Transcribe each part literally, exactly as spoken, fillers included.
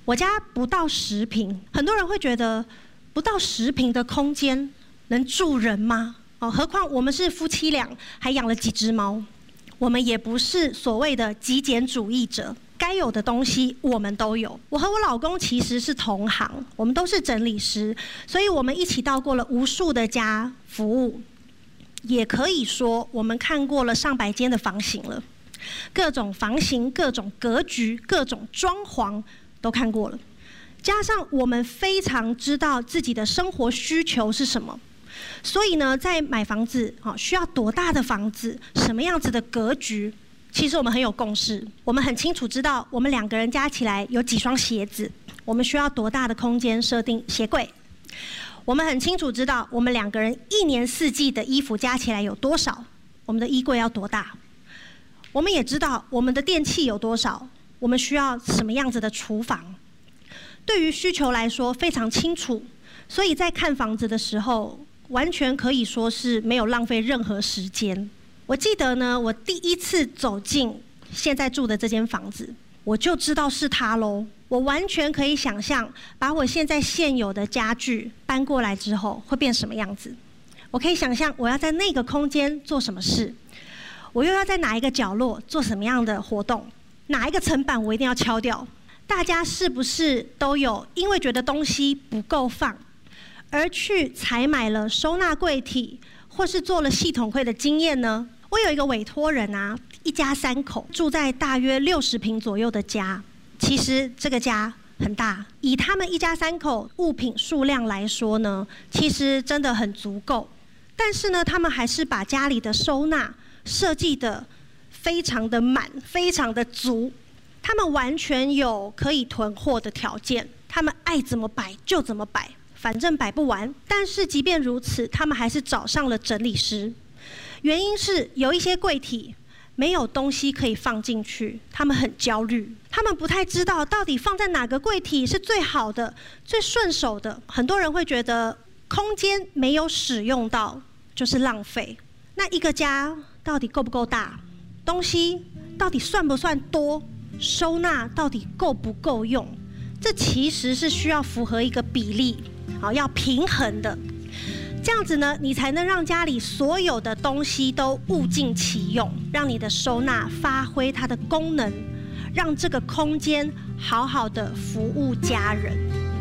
我家不到十坪，很多人会觉得不到十坪的空间能住人吗？哦，何况我们是夫妻俩，还养了几只猫，我们也不是所谓的极简主义者。该有的东西我们都有。我和我老公其实是同行，我们都是整理师，所以我们一起到过了无数的家服务，也可以说我们看过了上百间的房型了，各种房型、各种格局、各种装潢都看过了。加上我们非常知道自己的生活需求是什么，所以呢，在买房子啊，需要多大的房子，什么样子的格局。其实我们很有共识，我们很清楚知道我们两个人加起来有几双鞋子，我们需要多大的空间设定鞋柜。我们很清楚知道我们两个人一年四季的衣服加起来有多少，我们的衣柜要多大。我们也知道我们的电器有多少，我们需要什么样子的厨房。对于需求来说非常清楚，所以在看房子的时候，完全可以说是没有浪费任何时间。我记得呢，我第一次走进现在住的这间房子，我就知道是它咯。我完全可以想象，把我现在现有的家具搬过来之后会变什么样子。我可以想象我要在那个空间做什么事，我又要在哪一个角落做什么样的活动，哪一个层板我一定要敲掉。大家是不是都有因为觉得东西不够放，而去采买了收纳柜体，或是做了系统柜的经验呢？我有一个委托人啊，一家三口住在大约六十坪左右的家。其实这个家很大，以他们一家三口物品数量来说呢，其实真的很足够。但是呢，他们还是把家里的收纳设计得非常的满，非常的足。他们完全有可以囤货的条件，他们爱怎么摆就怎么摆，反正摆不完。但是即便如此，他们还是找上了整理师。原因是有一些柜体没有东西可以放进去，他们很焦虑，他们不太知道到底放在哪个柜体是最好的、最顺手的。很多人会觉得空间没有使用到就是浪费。那一个家到底够不够大？东西到底算不算多？收纳到底够不够用？这其实是需要符合一个比例，好，要平衡的。这样子呢，你才能让家里所有的东西都物尽其用，让你的收纳发挥它的功能，让这个空间好好的服务家人。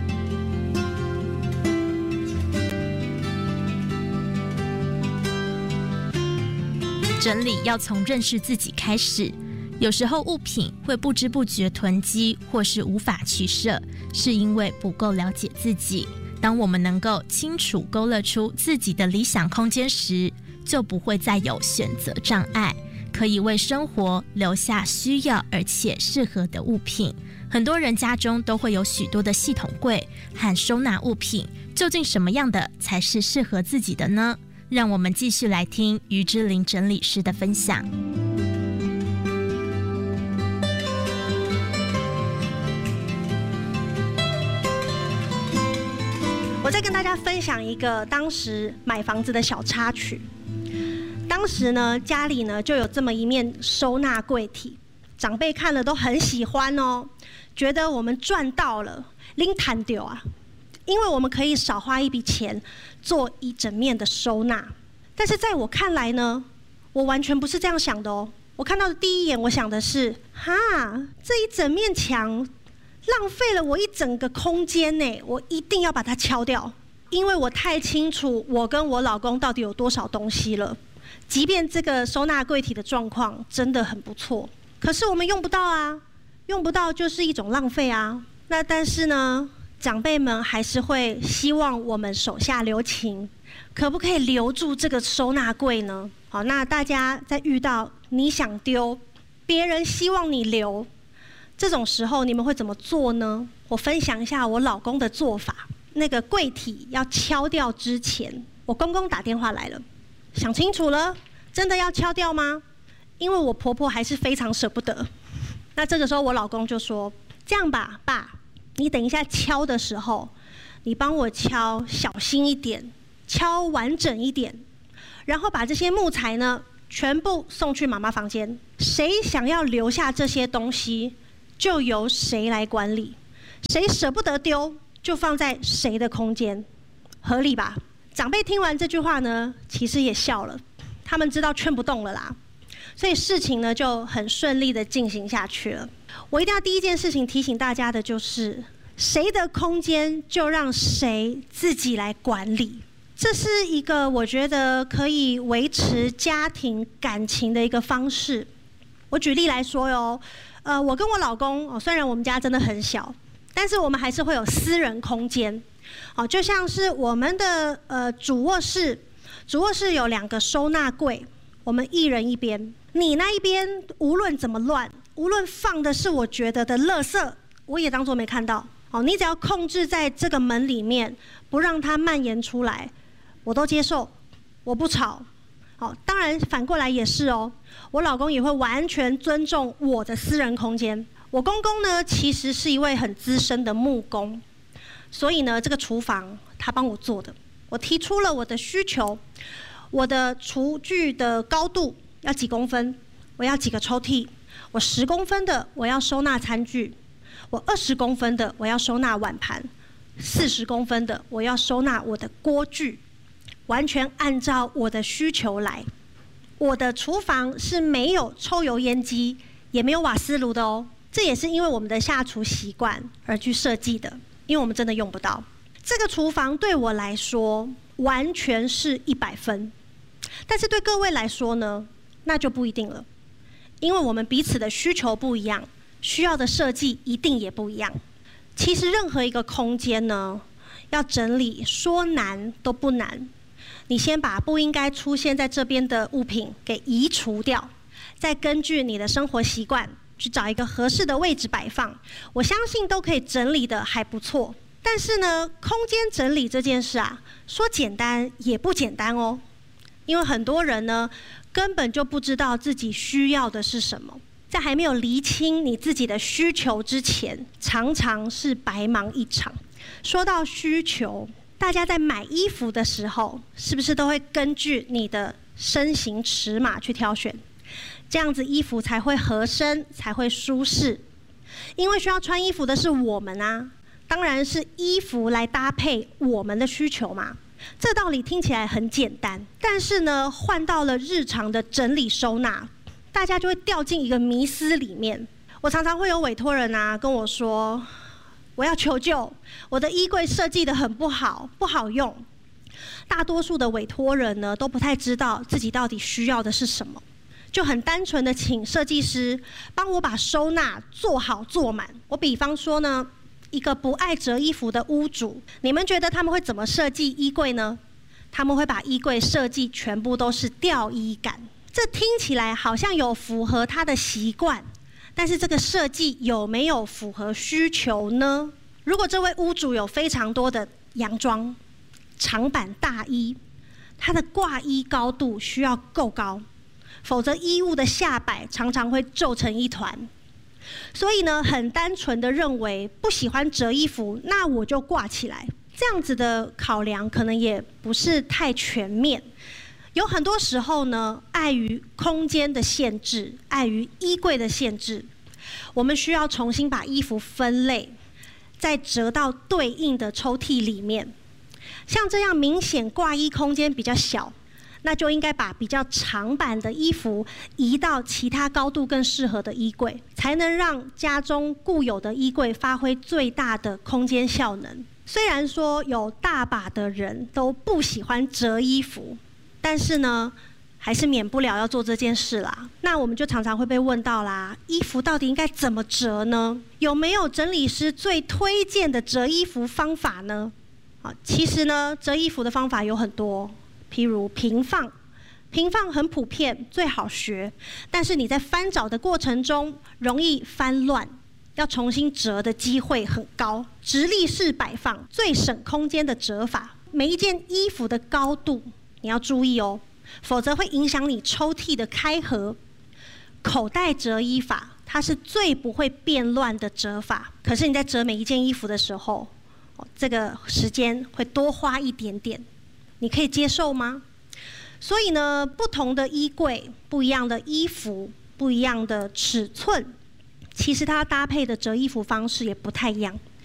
整理要从认识自己开始，有时候物品会不知不觉囤积，或是无法取舍，是因为不够了解自己。当我们能够清楚勾勒出自己的理想空间时，就不会再有选择障碍，可以为生活留下需要而且适合的物品。很多人家中都会有许多的系统柜和收纳物品，究竟什么样的才是适合自己的呢？让我们继续来听于之琳整理师的分享。 我再跟大家分享一个当时买房子的小插曲。当时呢，家里呢就有这么一面收纳柜体，长辈看了都很喜欢哦，觉得我们赚到了，拎坦丢啊，因为我们可以少花一笔钱做一整面的收纳。但是在我看来呢，我完全不是这样想的哦。我看到的第一眼，我想的是，哈，这一整面墙浪费了我一整个空间呢，我一定要把它敲掉，因为我太清楚我跟我老公到底有多少东西了。即便这个收纳柜体的状况真的很不错，可是我们用不到啊，用不到就是一种浪费啊。那但是呢，长辈们还是会希望我们手下留情，可不可以留住这个收纳柜呢？好，那大家在遇到你想丢，别人希望你留，这种时候你们会怎么做呢？我分享一下我老公的做法。那个柜体要敲掉之前，我公公打电话来了，想清楚了，真的要敲掉吗？因为我婆婆还是非常舍不得。那这个时候我老公就说，这样吧，爸，你等一下敲的时候，你帮我敲小心一点，敲完整一点，然后把这些木材呢全部送去妈妈房间，谁想要留下这些东西就由谁来管理。 谁舍不得丢，就放在谁的空间，合理吧？长辈听完这句话呢，其实也笑了，他们知道劝不动了啦，所以事情呢就很顺利的进行下去了。我一定要第一件事情提醒大家的就是，谁的空间就让谁自己来管理。这是一个我觉得可以维持家庭感情的一个方式。我举例来说哟，呃，我跟我老公哦，虽然我们家真的很小，但是我们还是会有私人空间。哦，就像是我们的呃主卧室，主卧室有两个收纳柜，我们一人一边。你那一边无论怎么乱，无论放的是我觉得的垃圾，我也当作没看到。哦，你只要控制在这个门里面，不让它蔓延出来，我都接受，我不吵。好，当然反过来也是哦，我老公也会完全尊重我的私人空间。我公公呢，其实是一位很资深的木工，所以呢，这个厨房他帮我做的。我提出了我的需求，我的厨具的高度要几公分，我要几个抽屉，我十公分的我要收纳餐具，我二十公分的我要收纳碗盘，四十公分的我要收纳我的锅具。完全按照我的需求来。我的厨房是没有抽油烟机，也没有瓦斯炉的哦。这也是因为我们的下厨习惯而去设计的，因为我们真的用不到。这个厨房对我来说完全是一百分，但是对各位来说呢，那就不一定了，因为我们彼此的需求不一样，需要的设计一定也不一样。其实任何一个空间呢，要整理说难都不难。你先把不应该出现在这边的物品给移除掉，再根据你的生活习惯去找一个合适的位置摆放，我相信都可以整理得还不错。但是呢，空间整理这件事啊，说简单也不简单哦，因为很多人呢根本就不知道自己需要的是什么，在还没有厘清你自己的需求之前，常常是白忙一场。说到需求，大家在买衣服的时候，是不是都会根据你的身形尺码去挑选？这样子衣服才会合身，才会舒适。因为需要穿衣服的是我们啊，当然是衣服来搭配我们的需求嘛。这道理听起来很简单，但是呢，换到了日常的整理收纳，大家就会掉进一个迷思里面。我常常会有委托人啊跟我说，我要求救，我的衣柜设计得很不好，不好用。大多数的委托人呢，都不太知道自己到底需要的是什么，就很单纯的请设计师帮我把收纳做好做满。我比方说呢，一个不爱折衣服的屋主，你们觉得他们会怎么设计衣柜呢？他们会把衣柜设计全部都是吊衣杆，这听起来好像有符合他的习惯，但是这个设计有没有符合需求呢？如果这位屋主有非常多的洋装、长版大衣，它的挂衣高度需要够高，否则衣物的下摆常常会皱成一团。所以呢，很单纯的认为不喜欢折衣服，那我就挂起来。这样子的考量可能也不是太全面。有很多时候呢，碍于空间的限制，碍于衣柜的限制，我们需要重新把衣服分类，再折到对应的抽屉里面。像这样明显挂衣空间比较小，那就应该把比较长版的衣服移到其他高度更适合的衣柜，才能让家中固有的衣柜发挥最大的空间效能。虽然说有大把的人都不喜欢折衣服，但是呢，还是免不了要做这件事啦。那我们就常常会被问到啦，衣服到底应该怎么折呢？有没有整理师最推荐的折衣服方法呢？啊，其实呢，折衣服的方法有很多，譬如平放。平放很普遍，最好学，但是你在翻找的过程中容易翻乱，要重新折的机会很高。直立式摆放最省空间的折法，每一件衣服的高度你要注意哦，否则会影响你抽屉的开合。口袋折衣法，它是最不会变乱的折法，可是你在折每一件衣服的时候，这个时间会多花一点点，你可以接受吗？所以呢，不同的衣柜、不一样的衣服、不一样的尺寸，其实它搭配的折衣服方式也不太一样。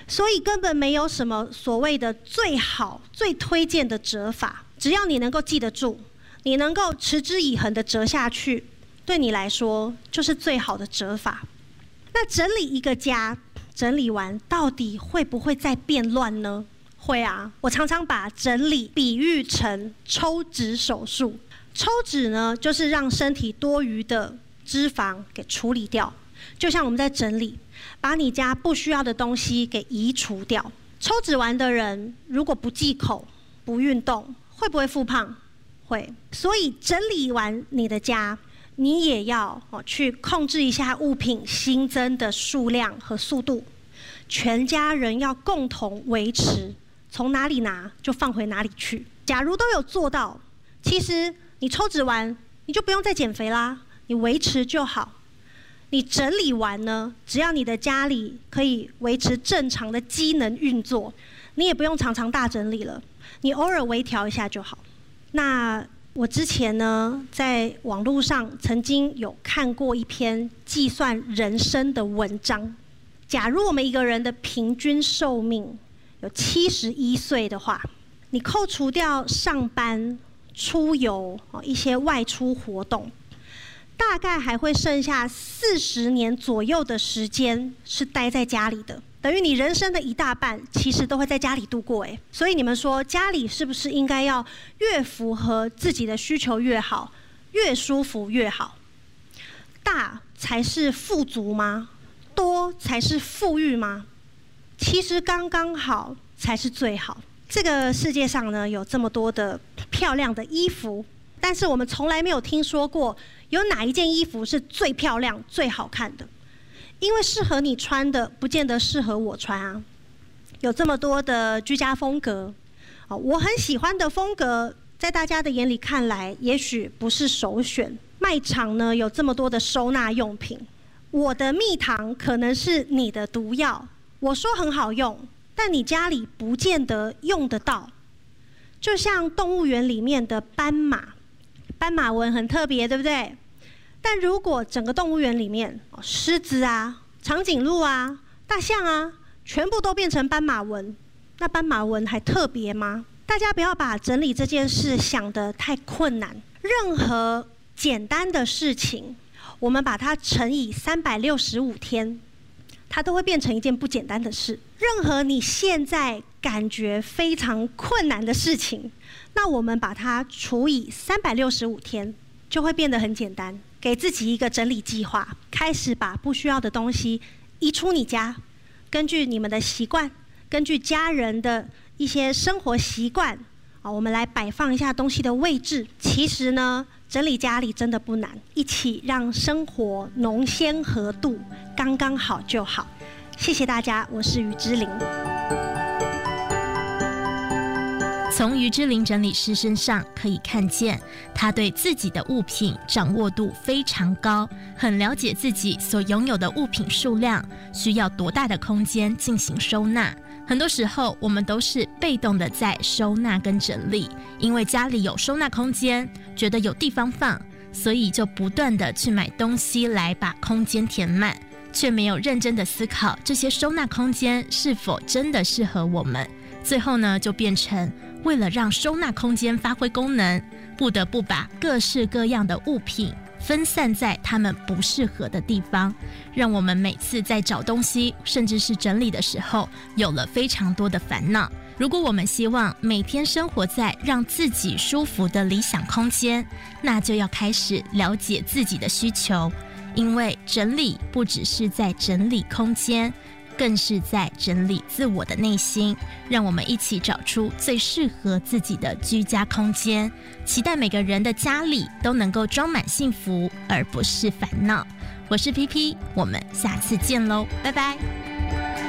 所以根本没有什么所谓的最好、最推荐的折法，只要你能够记得住，你能够持之以恒的折下去，对你来说就是最好的折法。那整理一个家，整理完到底会不会再变乱呢？会啊，我常常把整理比喻成抽脂手术。抽脂呢，就是让身体多余的脂肪给处理掉，就像我们在整理，把你家不需要的东西给移除掉。抽脂完的人，如果不忌口、不运动，会不会复胖？会。所以整理完你的家，你也要去控制一下物品新增的数量和速度，全家人要共同维持，从哪里拿就放回哪里去。假如都有做到，其实你抽脂完，你就不用再减肥啦，你维持就好。你整理完呢，只要你的家里可以维持正常的机能运作，你也不用常常大整理了，你偶尔微调一下就好。那我之前呢，在网络上曾经有看过一篇计算人生的文章。假如我们一个人的平均寿命有七十一岁的话，你扣除掉上班、出游、一些外出活动，大概还会剩下四十年左右的时间是待在家里的，等于你人生的一大半其实都会在家里度过。哎，所以你们说家里是不是应该要越符合自己的需求越好，越舒服越好？大才是富足吗？多才是富裕吗？其实刚刚好才是最好。这个世界上呢，有这么多的漂亮的衣服，但是我们从来没有听说过有哪一件衣服是最漂亮、最好看的。因为适合你穿的，不见得适合我穿啊。有这么多的居家风格，我很喜欢的风格，在大家的眼里看来，也许不是首选。卖场呢，有这么多的收纳用品，我的蜜糖可能是你的毒药。我说很好用，但你家里不见得用得到。就像动物园里面的斑马，斑马纹很特别，对不对？但如果整个动物园里面，狮子啊、长颈鹿啊、大象啊，全部都变成斑马纹，那斑马纹还特别吗？大家不要把整理这件事想得太困难。任何简单的事情，我们把它乘以三百六十五天，它都会变成一件不简单的事。任何你现在感觉非常困难的事情，那我们把它除以三百六十五天，就会变得很简单。给自己一个整理计划，开始把不需要的东西移出你家。根据你们的习惯，根据家人的一些生活习惯，啊，我们来摆放一下东西的位置。其实呢，整理家里真的不难，一起让生活浓鲜合度，刚刚好就好。谢谢大家，我是于之琳。 从于之琳整理师身上可以看见，他对自己的物品掌握度非常高，很了解自己所拥有的物品数量，需要多大的空间进行收纳。很多时候我们都是被动的在收纳跟整理，因为家里有收纳空间，觉得有地方放，所以就不断的去买东西来把空间填满，却没有认真的思考这些收纳空间是否真的适合我们。最后呢，就变成为了让收纳空间发挥功能，不得不把各式各样的物品分散在它们不适合的地方，让我们每次在找东西甚至是整理的时候有了非常多的烦恼。如果我们希望每天生活在让自己舒服的理想空间，那就要开始了解自己的需求，因为整理不只是在整理空间，更是在整理自我的内心。让我们一起找出最适合自己的居家空间，期待每个人的家里都能够装满幸福，而不是烦恼。我是 P P， 我们下次见喽，拜拜。